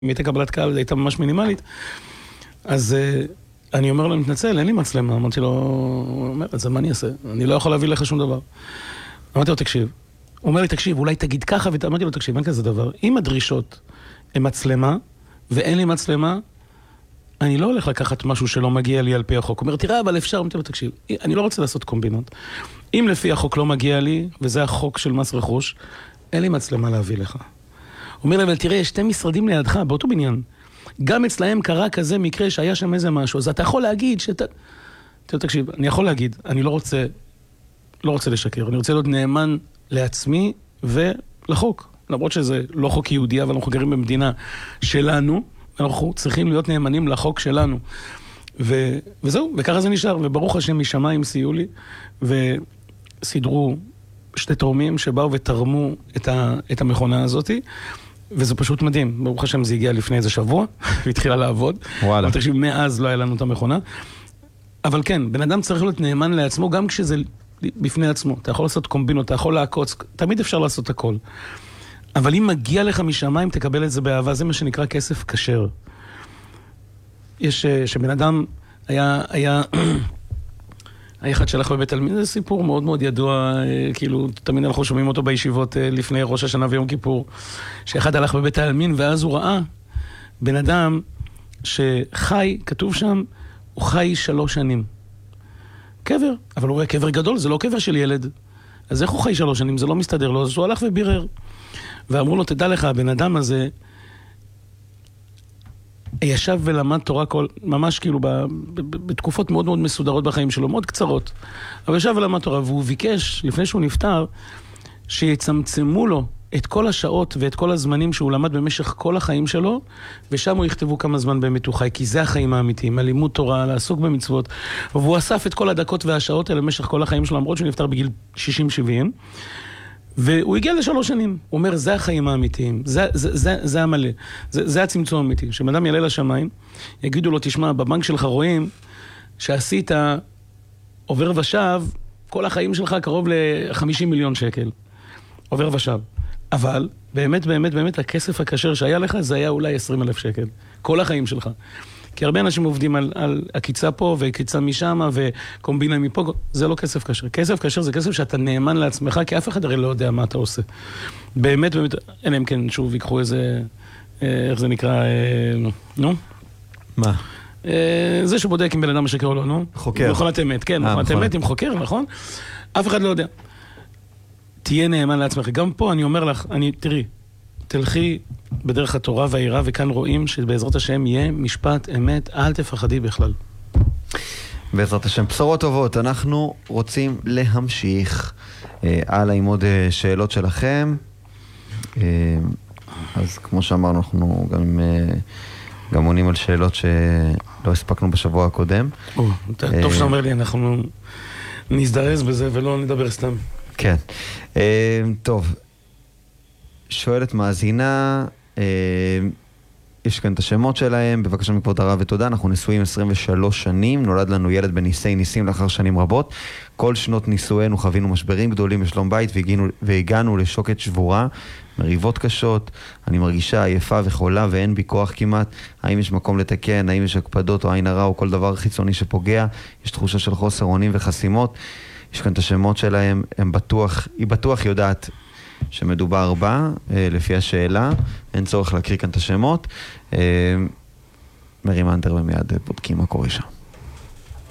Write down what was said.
אם הייתה קבלת קהל, זו הייתה ממש מינימלית. אז אני אומר לו, מתנצל, אין לי מצלמה. אמרתי לו, הוא אומר, אז מה אני אעשה? אני לא יכול להביא לך שום דבר. אמרתי לו, תקשיב. הוא אומר לי, תקשיב, אולי תגיד ככה, אמרתי לו, תקשיב, אין כזה דבר. אם הדרישות הן מצלמה, ואין לי מצלמה, אני לא הולך לקחת משהו שלא מגיע לי על פי החוק. הוא אומר, תראה, אבל אפשר, אמרתי לו, תקשיב, אני לא רוצה לעשות קומבינות. אם לפי החוק לא מגיע לי, וזה החוק של מס רכוש, אין לי מצלמה להביא לך. הוא אומר לי, אבל תראה, יש שתי משרדים לידך, באותו בניין. גם אצלהם קרה כזה מקרה שהיה שם איזה משהו, אז אתה יכול להגיד שאתה... תקשיב, אני יכול להגיד, אני לא רוצה לשקר, אני רוצה להיות נאמן לעצמי ולחוק. למרות שזה לא חוק יהודי, אבל אנחנו גרים במדינה שלנו, אנחנו צריכים להיות נאמנים לחוק שלנו. וזהו, וככה זה נשאר, וברוך השם משמיים סייעו לי, וסידרו שתי תורמים שבאו ותרמו את המכונה הזאת, וזה פשוט מדהים. ברוך השם זה הגיע לפני איזה שבוע, והתחילה לעבוד. וואלה. אבל תקשיב, מאז לא היה לנו את המכונה. אבל כן, בן אדם צריך להיות נאמן לעצמו, גם כשזה בפני עצמו. אתה יכול לעשות קומבינות, אתה יכול לעקוץ, תמיד אפשר לעשות הכל. אבל אם מגיע לך משמיים, תקבל את זה באהבה. זה מה שנקרא כסף כשר. יש, שבן אדם היה אחד שהלך בבית עלמין, זה סיפור מאוד מאוד ידוע, כאילו, תמיד אנחנו שומעים אותו בישיבות לפני ראש השנה ויום כיפור, שאחד הלך בבית העלמין, ואז הוא ראה בן אדם שחי, כתוב שם, הוא חי 3 שנים. קבר, אבל הוא רואה קבר גדול, זה לא קבר של ילד. אז איך הוא חי 3 שנים? זה לא מסתדר לו, אז הוא הלך ובירר. ואמרו לו, תדע לך, הבן אדם הזה ישב ולמד תורה ממש כאילו בתקופות מאוד מאוד מסודרות בחיים שלו, מאוד קצרות. אבל ישב ולמד תורה, והוא ביקש, לפני שהוא נפטר, שיצמצמו לו את כל השעות ואת כל הזמנים שהוא למד במשך כל החיים שלו, ושם הוא יכתבו כמה זמן באמת הוא חי, כי זה החיים האמיתיים, הלימוד תורה, לעסוק במצוות. והוא אסף את כל הדקות והשעות האלה במשך כל החיים שלו, למרות שהוא נפטר בגיל 60-70, והוא הגיע ל3 שנים. הוא אומר, זה החיים האמיתיים, זה המלא, זה הצמצום האמיתי. כשאדם יעלה לשמיים, יגידו לו, תשמע, בבנק שלך רואים שעשית עובר ושב, כל החיים שלך קרוב ל50 מיליון שקל. עובר ושב. אבל באמת, באמת, באמת, הכסף הכשר שהיה לך, זה היה אולי 20,000 שקל. כל החיים שלך. כי הרבה אנשים עובדים על הקיצה פה וקיצה משם וקומבינה מפה, זה לא כסף כשר. כסף כשר זה כסף שאתה נאמן לעצמך, כי אף אחד הרי לא יודע מה אתה עושה. באמת, באמת, אין להם כן, שוב, יקחו איזה, איך זה נקרא, נו? מה? זה שבודק אם בן אדם משקר או לא, נו? חוקר. מכונת אמת, כן, מכונת אמת עם חוקר, נכון? אף אחד לא יודע. תהיה נאמן לעצמך. גם פה אני אומר לך, תראי, תלכי בדרך התורה והעירה, וכאן רואים שבעזרת השם יהיה משפט אמת, אל תפחדי בכלל. בעזרת השם, בשורות טובות. אנחנו רוצים להמשיך הלאה עם עוד שאלות שלכם. אז כמו שאמרנו, אנחנו גם עונים על שאלות שלא הספקנו בשבוע הקודם. טוב שאתה אומר לי, אנחנו נזדרז בזה ולא נדבר סתם. כן. טוב. שואלת מאזינה, יש כאן את השמות שלהם, בבקשה מכבוד הרב ותודה, אנחנו נשואים 23 שנים, נולד לנו ילד בניסי ניסים לאחר שנים רבות, כל שנות נישואינו חווינו משברים גדולים בשלום בית והגענו לשוקת שבורה, מריבות קשות, אני מרגישה עייפה וחולה ואין בי כוח כמעט, האם יש מקום לתקן, האם יש הקפדות או עין הרע או כל דבר חיצוני שפוגע, יש תחושה של חוסר אונים וחסימות, יש כאן את השמות שלהם, היא בטוח יודעת שמדובר בה, לפי השאלה, אין צורך להקריא כאן את השמות. מרים אנטר ומיד בודקים מה קורה שם.